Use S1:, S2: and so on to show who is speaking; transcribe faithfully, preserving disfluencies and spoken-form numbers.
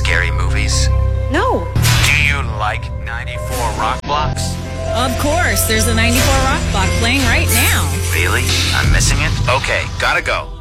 S1: scary movies?
S2: No.
S1: Do you like ninety-four Rock Blocks?
S3: Of course, there's a ninety-four Rock Block playing right now.
S1: Really? I'm missing it? Okay, gotta go.